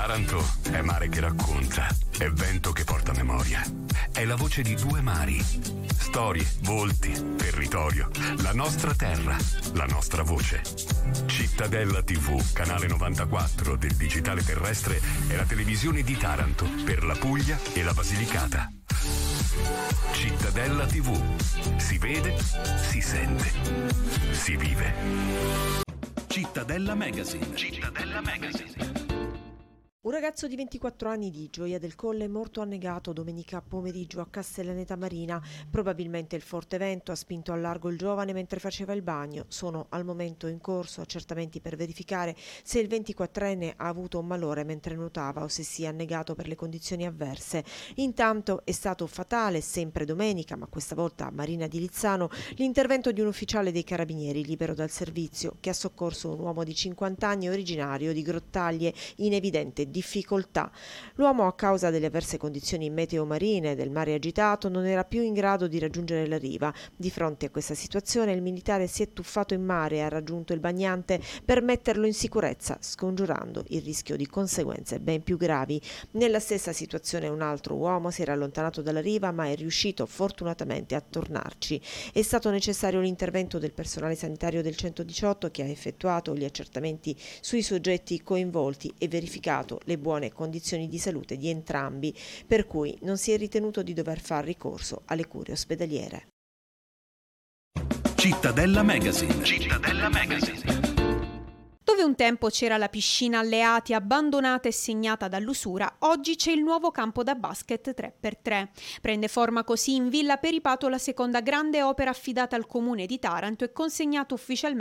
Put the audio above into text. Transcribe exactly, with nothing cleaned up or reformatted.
Taranto è mare che racconta, è vento che porta memoria. È la voce di due mari. Storie, volti, territorio. La nostra terra, la nostra voce. Cittadella tivù, canale novantaquattro del digitale terrestre, è la televisione di Taranto per la Puglia e la Basilicata. Cittadella tivù. Si vede, si sente, si vive. Cittadella Magazine. Cittadella Magazine. Un ragazzo di ventiquattro anni di Gioia del Colle è morto annegato domenica pomeriggio a Castellaneta Marina. Probabilmente il forte vento ha spinto al largo il giovane mentre faceva il bagno. Sono al momento in corso accertamenti per verificare se il ventiquattrenne ha avuto un malore mentre nuotava o se sia annegato per le condizioni avverse. Intanto è stato fatale, sempre domenica, ma questa volta a Marina di Lizzano, l'intervento di un ufficiale dei Carabinieri libero dal servizio che ha soccorso un uomo di cinquanta anni originario di Grottaglie in evidente difficoltà. L'uomo, a causa delle avverse condizioni meteo marine e del mare agitato, non era più in grado di raggiungere la riva. Di fronte a questa situazione il militare si è tuffato in mare e ha raggiunto il bagnante per metterlo in sicurezza, scongiurando il rischio di conseguenze ben più gravi. Nella stessa situazione un altro uomo si era allontanato dalla riva ma è riuscito fortunatamente a tornarci. È stato necessario l'intervento del personale sanitario del centodiciotto che ha effettuato gli accertamenti sui soggetti coinvolti e verificato le buone condizioni di salute di entrambi, per cui non si è ritenuto di dover far ricorso alle cure ospedaliere. Cittadella Magazine. Cittadella Magazine. Dove un tempo c'era la piscina Alleati abbandonata e segnata dall'usura, oggi c'è il nuovo campo da basket tre per tre. Prende forma così in Villa Peripato la seconda grande opera affidata al comune di Taranto e consegnato ufficialmente